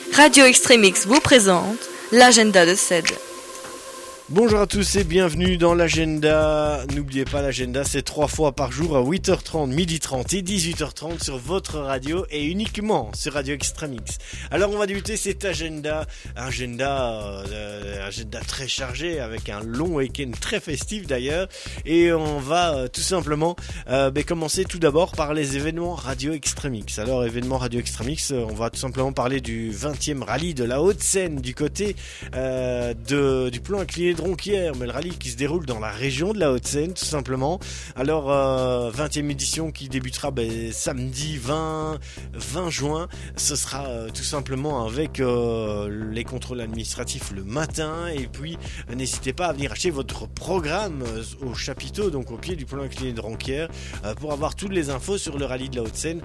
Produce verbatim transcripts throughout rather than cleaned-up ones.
Radio Extremix vous présente l'agenda de C E D. Bonjour à tous et bienvenue dans l'agenda. N'oubliez pas, l'agenda c'est trois fois par jour à huit heures trente, midi trente et dix-huit heures trente sur votre radio et uniquement sur Radio Extremix. Alors on va débuter cet agenda, agenda, euh, agenda très chargé avec un long week-end très festif d'ailleurs, et on va euh, tout simplement euh, bah, commencer tout d'abord par les événements Radio Extremix. Alors événements Radio Extremix, euh, on va tout simplement parler du vingtième rallye de la Haute-Seine du côté euh, de, du plan incliné de Ronquière, mais le rallye qui se déroule dans la région de la Haute-Seine tout simplement. Alors euh, vingtième édition qui débutera ben, samedi vingt juin, ce sera euh, tout simplement avec euh, les contrôles administratifs le matin, et puis euh, n'hésitez pas à venir acheter votre programme euh, au chapiteau, donc au pied du plan incliné de Ronquière, euh, pour avoir toutes les infos sur le rallye de la Haute-Seine,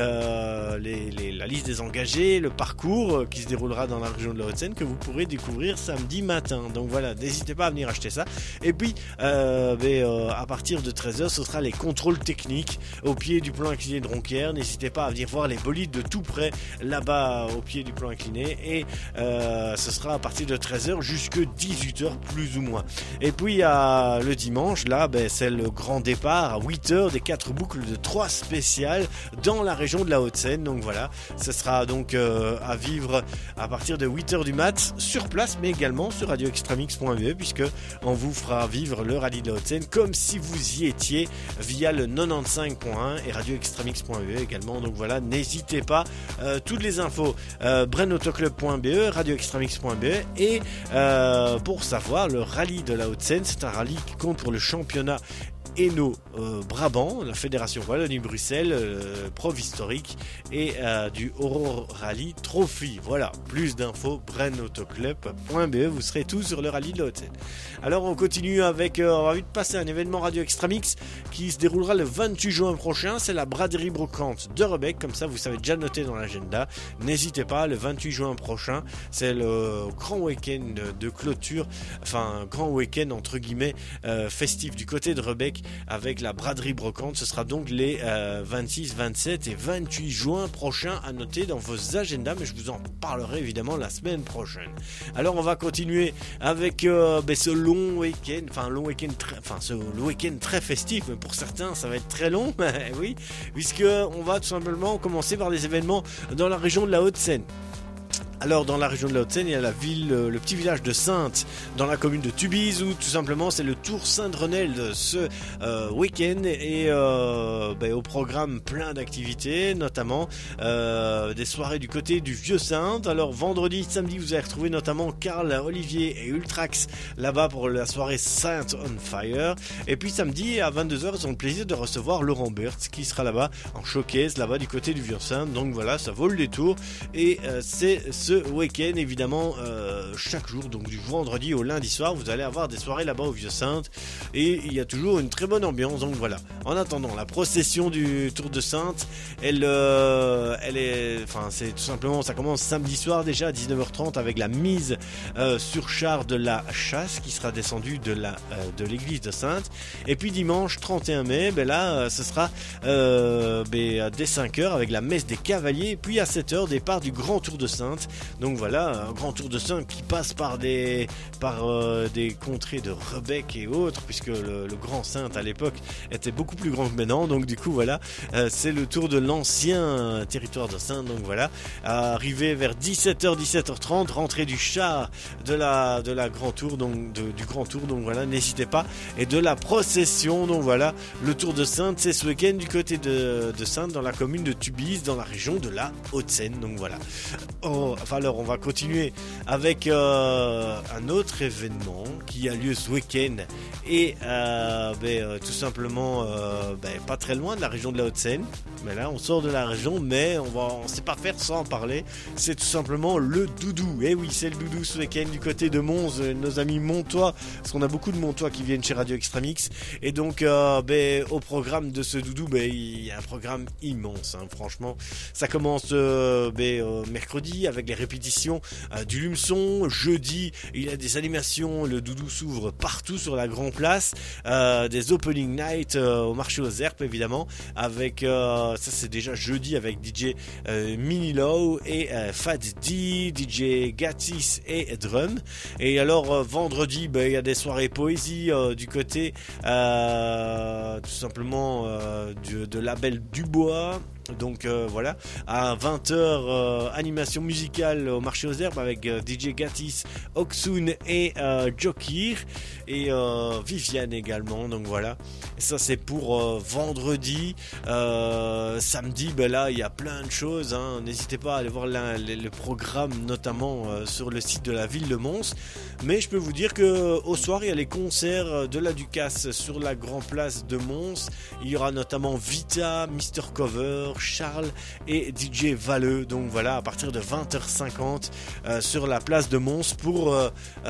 euh, les, les, la liste des engagés, le parcours euh, qui se déroulera dans la région de la Haute-Seine que vous pourrez découvrir samedi matin. Donc voilà, n'hésitez pas à venir acheter ça. Et puis euh, mais, euh, à partir de treize heures, ce sera les contrôles techniques au pied du plan incliné de Ronquière. N'hésitez pas à venir voir les bolides de tout près là-bas au pied du plan incliné, et euh, ce sera à partir de treize heures jusqu'à dix-huit heures plus ou moins. Et puis à, le dimanche, là ben, c'est le grand départ à huit heures des quatre boucles de trois spéciales dans la région de la Haute-Seine. Donc voilà, ce sera donc euh, à vivre à partir de huit heures du mat sur place, mais également sur radio extremix point b e, puisque on vous fera vivre le rallye de la Haute-Seine comme si vous y étiez via le quatre-vingt-quinze point un et radio extremix point b e également. Donc voilà, n'hésitez pas, euh, toutes les infos euh, brennauto-club point b e, radio extremix point b e, et euh, pour savoir, le rallye de la Haute-Seine, c'est un rallye qui compte pour le championnat Hainaut euh, Brabant, la fédération Wallonie-Bruxelles, euh, Prov historique, et euh, du Aurore Rally Trophy. Voilà, plus d'infos brennauto-club point b e, vous serez tous sur le rallye de la Haute-Seine. Alors on continue avec, euh, on va vite passer à un événement Radio Extremix qui se déroulera le vingt-huit juin prochain. C'est la braderie brocante de Rebec, comme ça vous savez déjà noter dans l'agenda. N'hésitez pas, le vingt-huit juin prochain, c'est le grand week-end de clôture, enfin grand week-end entre guillemets euh, festif du côté de Rebec, avec la braderie brocante. Ce sera donc les euh, vingt-six, vingt-sept et vingt-huit juin prochains à noter dans vos agendas, mais je vous en parlerai évidemment la semaine prochaine. Alors on va continuer avec euh, ben, ce long week-end, enfin long week-end, très, enfin ce le week-end très festif, mais pour certains ça va être très long, oui, puisque on va tout simplement commencer par des événements dans la région de la Haute-Seine. Alors dans la région de la Haute-Seine, il y a la ville, le petit village de Saintes, dans la commune de Tubize, où tout simplement c'est le Tour Saint-Drenel de ce euh, week-end, et euh, ben, au programme plein d'activités, notamment euh, des soirées du côté du Vieux-Saintes. Alors vendredi, samedi, vous allez retrouver notamment Karl, Olivier et Ultrax là-bas pour la soirée Saint on Fire. Et puis samedi à vingt-deux heures, ils ont le plaisir de recevoir Laurent Berthe qui sera là-bas en showcase là-bas du côté du Vieux-Saintes. Donc voilà, ça vaut le détour, et euh, c'est ce week-end évidemment euh, chaque jour, donc du vendredi au lundi soir, vous allez avoir des soirées là-bas au Vieux-Saintes, et il y a toujours une très bonne ambiance. Donc voilà, en attendant, la procession du Tour de Saintes, elle, euh, elle est, enfin c'est tout simplement, ça commence samedi soir déjà à dix-neuf heures trente avec la mise euh, sur char de la chasse qui sera descendue de la euh, de l'église de Saintes, et puis dimanche trente et un mai, ben là euh, ce sera euh, ben, dès cinq heures avec la messe des cavaliers, et puis à sept heures départ du grand Tour de Saintes. Donc voilà, un grand Tour de Saintes qui passe par des par euh, des contrées de Rebec et autres, puisque le, le grand Saintes à l'époque était beaucoup plus grand que maintenant. Donc du coup voilà, euh, c'est le tour de l'ancien territoire de Saintes. Donc voilà, arrivé vers dix-sept heures, dix-sept heures trente, rentrée du char de la de la grand tour, donc de, du grand tour. Donc voilà, n'hésitez pas, et de la procession. Donc voilà, le Tour de Saintes, c'est ce week-end du côté de, de Saintes, dans la commune de Tubize, dans la région de la Haute-Seine. Donc voilà. Oh, enfin alors on va continuer avec euh, un autre événement qui a lieu ce week-end, et euh, ben, euh, tout simplement euh, ben, pas très loin de la région de la Haute-Seine. Mais là on sort de la région, mais on va on sait pas faire sans en parler. C'est tout simplement le doudou. Et oui, c'est le doudou ce week-end du côté de Mons, nos amis montois, parce qu'on a beaucoup de montois qui viennent chez Radio Extremix. Et donc euh, ben, au programme de ce doudou, ben, il y a un programme immense, hein, franchement. Ça commence euh, ben, euh, mercredi avec les répétitions euh, du Lumeçon. Jeudi, il y a des animations, le Doudou s'ouvre partout sur la Grand Place, euh, des opening night euh, au marché aux herbes évidemment, avec euh, ça c'est déjà jeudi avec D J euh, Mini Low et euh, Fat D, D J Gatis et Drum. Et alors euh, vendredi, ben, il y a des soirées poésie euh, du côté euh, tout simplement euh, du, de label Dubois. Donc euh, voilà, à vingt heures, euh, animation musicale au marché aux herbes avec euh, D J Gatis, Oksun et euh, Jokir et euh, Viviane également. Donc voilà, et ça c'est pour euh, vendredi. euh, Samedi, ben là il y a plein de choses, hein. N'hésitez pas à aller voir la, le, le programme notamment euh, sur le site de la ville de Mons. Mais je peux vous dire que au soir il y a les concerts de la Ducasse sur la Grand Place de Mons. Il y aura notamment Vita, Mister Cover, Charles et D J Valeux. Donc voilà, à partir de vingt heures cinquante euh, sur la place de Mons pour euh,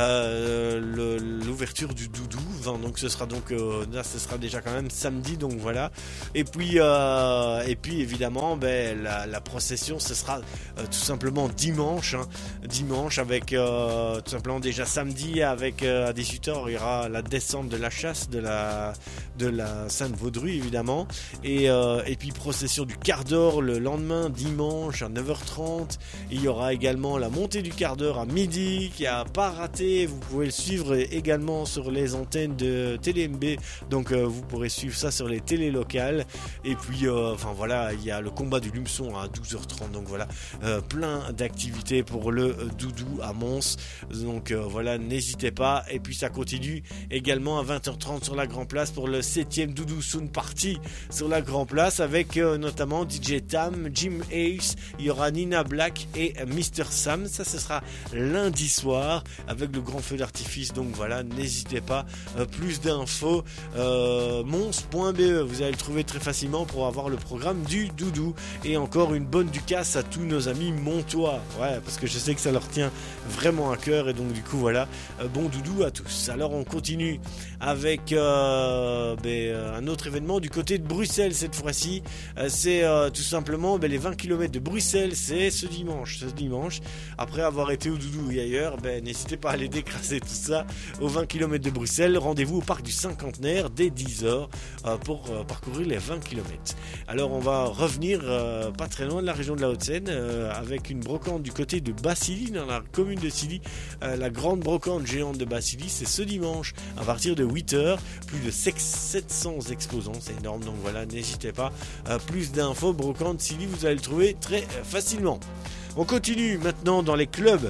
euh, le, l'ouverture du Doudou. Enfin, donc ce sera donc euh, là ce sera déjà quand même samedi. Donc voilà. Et puis euh, et puis évidemment ben, la, la procession ce sera euh, tout simplement dimanche. Hein, dimanche avec euh, tout simplement déjà samedi avec euh, à dix-huit heures il y aura la descente de la chasse de la de la Sainte-Vaudrue évidemment et euh, et puis procession du quart d'or le lendemain dimanche à neuf heures trente. Il y aura également la montée du quart d'heure à midi qui a pas raté. Vous pouvez le suivre également sur les antennes de Télé M B. Donc euh, vous pourrez suivre ça sur les télés locales. Et puis euh, enfin voilà, il y a le combat du Lumeçon à douze heures trente. Donc voilà, euh, plein d'activités pour le euh, Doudou à Mons. Donc euh, voilà, n'hésitez pas. Et puis ça continue également à vingt heures trente sur la Grand Place pour le septième Doudou Soon Party sur la Grand Place avec euh, notamment D J Tam, Jim Ace, il y aura Nina Black et Mister Sam. Ça ce sera lundi soir avec le grand feu d'artifice. Donc voilà, n'hésitez pas. Euh, plus d'infos euh, mons point b e, vous allez le trouver très facilement pour avoir le programme du Doudou. Et encore une bonne ducasse à tous nos amis montois. Ouais, parce que je sais que ça leur tient vraiment à cœur et donc du coup voilà, euh, bon Doudou à tous. Alors on continue avec euh, ben, un autre événement du côté de Bruxelles cette fois-ci. Euh, c'est euh, tout simplement ben, les vingt kilomètres de Bruxelles, c'est ce dimanche. Ce dimanche, après avoir été au Doudou et ailleurs, ben, n'hésitez pas à aller décrasser tout ça aux vingt kilomètres de Bruxelles. Rendez-vous au parc du Cinquantenaire dès dix heures euh, pour euh, parcourir les vingt kilomètres. Alors on va revenir euh, pas très loin de la région de la Haute-Seine euh, avec une brocante du côté de Bassily, dans la commune de Silly. Euh, la grande brocante géante de Bassily, c'est ce dimanche à partir de huit heures. Plus de sept cents exposants, c'est énorme. Donc voilà, n'hésitez pas. Euh, plus d'infos, brocante Silly, vous allez le trouver très euh, facilement. On continue maintenant dans les clubs.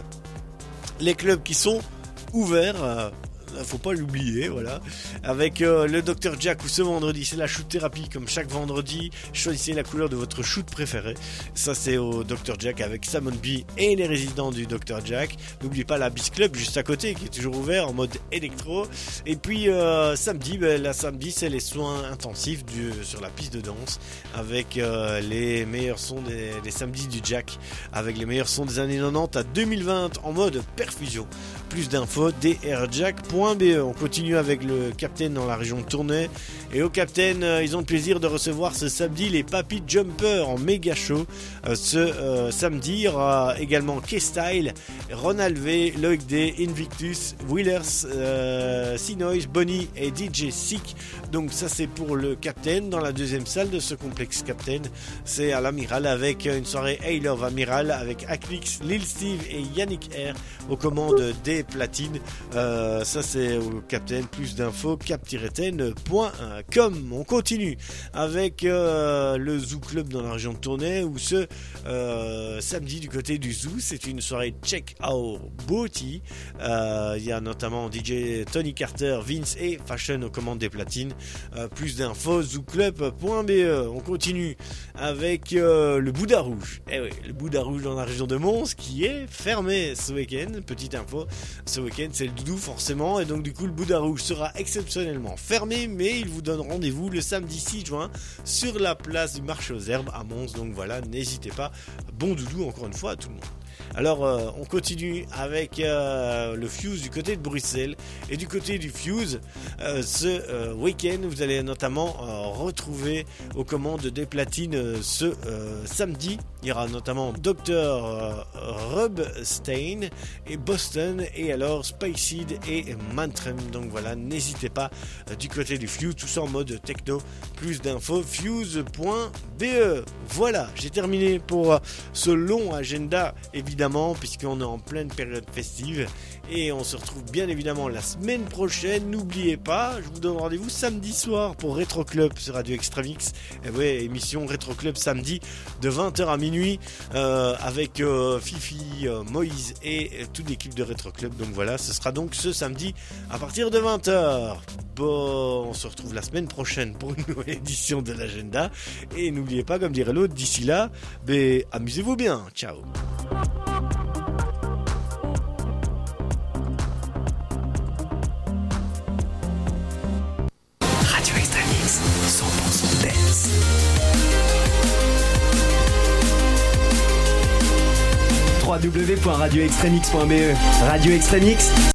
Les clubs qui sont ouverts. Euh, faut pas l'oublier, voilà. Avec euh, le docteur Jack où ce vendredi c'est la shoot thérapie comme chaque vendredi. Choisissez la couleur de votre shoot préféré. Ça c'est au docteur Jack avec Salmon B et les résidents du docteur Jack. N'oubliez pas la Beast Club juste à côté qui est toujours ouvert en mode électro. Et puis euh, samedi, ben, la samedi c'est les soins intensifs du, sur la piste de danse avec euh, les meilleurs sons des, des samedis du Jack, avec les meilleurs sons des années quatre-vingt-dix à deux mille vingt en mode perfusion. Plus d'infos d r jack point b e. On continue avec le Captain dans la région de Tournai. Et au Captain, euh, ils ont le plaisir de recevoir ce samedi les Papy Jumper en méga show. Euh, ce euh, samedi, il y aura également K-Style, Ronald V, Loïc D, Invictus, Willers, euh, C-Noise, Bonnie et D J Sick. Donc ça c'est pour le Captain. Dans la deuxième salle de ce complexe Captain, c'est à l'Amiral avec une soirée Hey Love Amiral avec Aclix, Lil Steve et Yannick R aux commandes des platines. Euh, ça c'est au Captain. Plus d'infos cap tiret ten point com. On continue avec euh, le Zoo Club dans la région de Tournai où ce euh, samedi du côté du Zoo c'est une soirée Check Our Booty. Euh, il y a notamment D J Tony Carter, Vince et Fashion aux commandes des platines. Euh, plus d'infos zoo club point b e. On continue avec euh, le Bouddha Rouge. Eh oui, le Bouddha Rouge dans la région de Mons qui est fermé ce week-end. Petite info, ce week-end c'est le Doudou forcément et donc du coup le Bouddha Rouge sera exceptionnellement fermé, mais il vous donne rendez-vous le samedi six juin sur la place du marché aux herbes à Mons. Donc voilà, n'hésitez pas. Bon Doudou encore une fois à tout le monde. Alors euh, on continue avec euh, le Fuse du côté de Bruxelles. Et du côté du Fuse, euh, ce euh, week-end, vous allez notamment euh, retrouver aux commandes des platines euh, ce euh, samedi. Il y aura notamment docteur euh, Rubstein et Boston, et alors Spiceseed et Mantram. Donc voilà, n'hésitez pas euh, du côté du Fuse, tout ça en mode techno. Plus d'infos, fuse point b e. Voilà, j'ai terminé pour ce long agenda, évidemment, puisqu'on est en pleine période festive. Et on se retrouve bien évidemment la semaine prochaine. N'oubliez pas, je vous donne rendez-vous samedi soir pour Retro Club sur Radio Extramix. Et ouais, émission Retro Club samedi de vingt heures à minuit euh, avec euh, Fifi, euh, Moïse et euh, toute l'équipe de Retro Club. Donc voilà, ce sera donc ce samedi à partir de vingt heures. Bon, on se retrouve la semaine prochaine pour une nouvelle édition de l'agenda. Et n'oubliez pas, comme dirait l'autre, d'ici là, ben, amusez-vous bien. Ciao. cent pour cent dance. w w w point radio extremix point b e Radio Extremix,